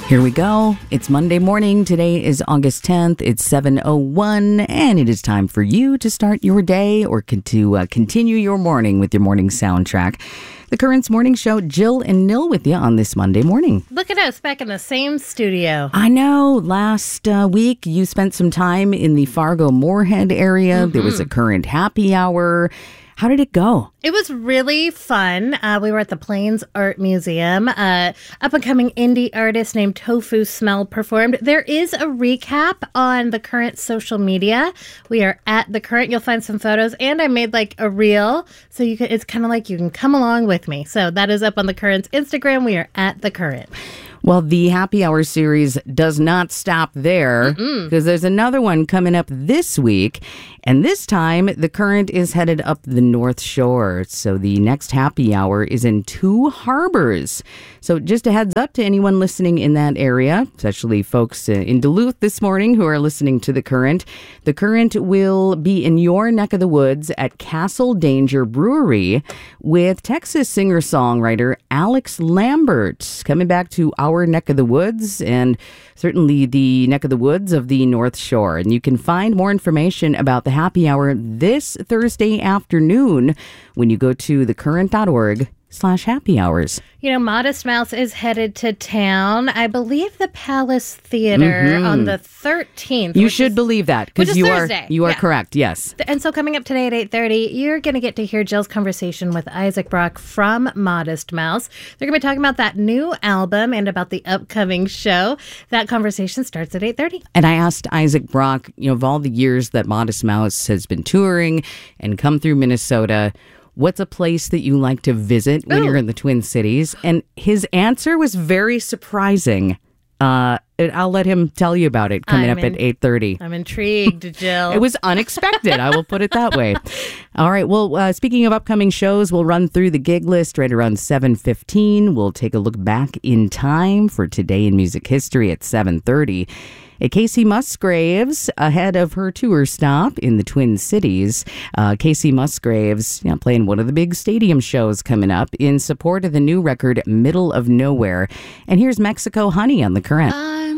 Here we go. It's Monday morning. Today is August 10th. It's 7:01, and it is time for you to start your day or to continue your morning with your morning soundtrack. The Currents Morning Show, Jill and Nil with you on this Monday morning. Look at us back in the same studio. I know. Last week, you spent some time in the Fargo-Moorhead area. Mm-hmm. There was a Current happy hour. How did it go? It was really fun. We were at the Plains Art Museum. Up-and-coming indie artist named Tofu Smell performed. There is a recap on the Current social media. We are at the Current. You'll find some photos, and I made like a reel, so it's kind of like you can come along with me. So that is up on the Current's Instagram. We are at the Current. Well, the Happy Hour series does not stop there because there's another one coming up this week. And this time, the Current is headed up the North Shore. So the next Happy Hour is in Two Harbors. So just a heads up to anyone listening in that area, especially folks in Duluth this morning who are listening to the Current. The Current will be in your neck of the woods at Castle Danger Brewery with Texas singer-songwriter Alex Lambert coming back to our neck of the woods and certainly the neck of the woods of the North Shore. And you can find more information about the Happy Hour this Thursday afternoon when you go to thecurrent.org/happy hours. You know, Modest Mouse is headed to town. I believe the Palace Theater on the 13th. You should believe that because you are correct. Yes. And so coming up today at 8:30, you're going to get to hear Jill's conversation with Isaac Brock from Modest Mouse. They're going to be talking about that new album and about the upcoming show. That conversation starts at 8:30. And I asked Isaac Brock, of all the years that Modest Mouse has been touring and come through Minnesota, what's a place that you like to visit when you're in the Twin Cities? And his answer was very surprising. I'll let him tell you about it coming up at 8:30. I'm intrigued, Jill. It was unexpected. I will put it that way. All right. Well, speaking of upcoming shows, we'll run through the gig list right around 7:15. We'll take a look back in time for Today in Music History at 7:30. Casey Musgraves, ahead of her tour stop in the Twin Cities. Casey Musgraves playing one of the big stadium shows coming up in support of the new record, Middle of Nowhere. And here's Mexico Honey on the Current.